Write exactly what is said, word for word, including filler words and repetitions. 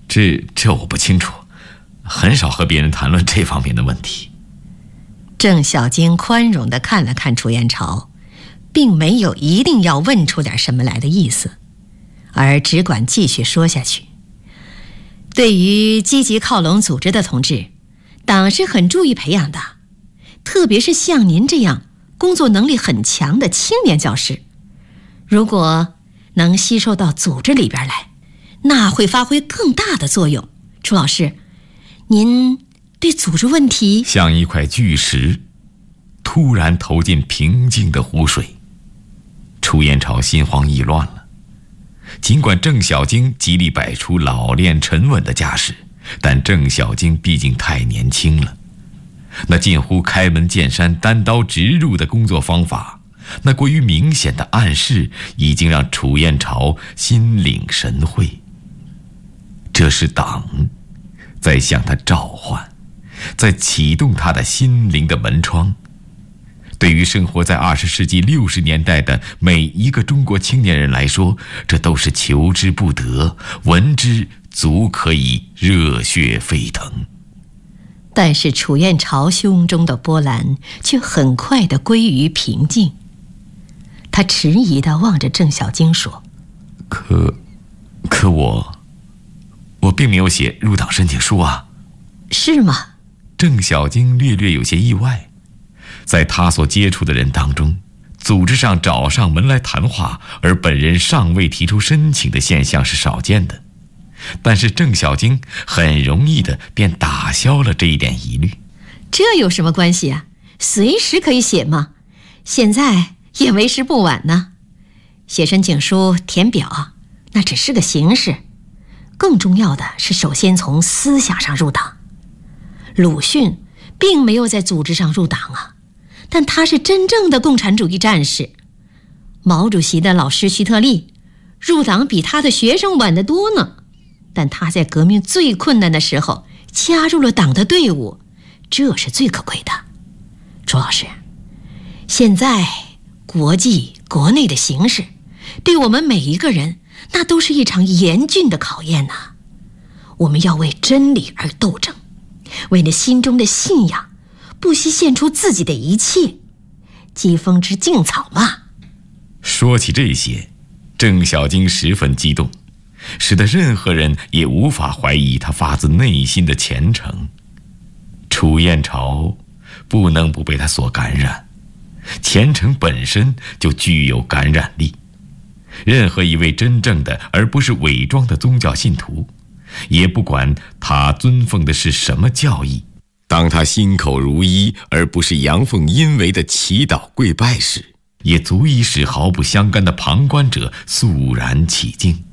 这这我不清楚，很少和别人谈论这方面的问题。 郑小京宽容地看了看楚彦朝，并没有一定要问出点什么来的意思，而只管继续说下去。对于积极靠拢组织的同志，党是很注意培养的，特别是像您这样工作能力很强的青年教师，如果能吸收到组织里边来，那会发挥更大的作用。楚老师，您对组织问题像一块巨石突然投进平静的湖水。楚彦朝心慌意乱了。尽管郑小京极力摆出老练沉稳的架势，但郑小京毕竟太年轻了。那近乎开门见山单刀直入的工作方法，那过于明显的暗示，已经让楚彦朝心领神会。这是党在向他召唤，在启动他的心灵的门窗。对于生活在二十世纪六十年代的每一个中国青年人来说，这都是求之不得，闻之足可以热血沸腾。 但是楚彦朝胸中的波澜却很快地归于平静。他迟疑地望着郑小京说： 可可我我并没有写入党申请书啊。 是吗？ 郑小京略略有些意外。在他所接触的人当中，组织上找上门来谈话，而本人尚未提出申请的现象是少见的。但是郑小京很容易的便打消了这一点疑虑。 这有什么关系啊？随时可以写嘛，现在也为时不晚呢。写申请书填表那只是个形式，更重要的是首先从思想上入党。鲁迅并没有在组织上入党啊，但他是真正的共产主义战士。毛主席的老师徐特立入党比他的学生晚得多呢，但他在革命最困难的时候加入了党的队伍，这是最可贵的。楚老师，现在国际国内的形势对我们每一个人那都是一场严峻的考验呐、啊。我们要为真理而斗争，为那心中的信仰不惜献出自己的一切，疾风知劲草嘛。 说起这些，郑小京十分激动，使得任何人也无法怀疑他发自内心的虔诚。楚彦朝不能不被他所感染，虔诚本身就具有感染力。任何一位真正的而不是伪装的宗教信徒，也不管他尊奉的是什么教义，当他心口如一而不是阳奉阴违的祈祷跪拜时，也足以使毫不相干的旁观者肃然起敬。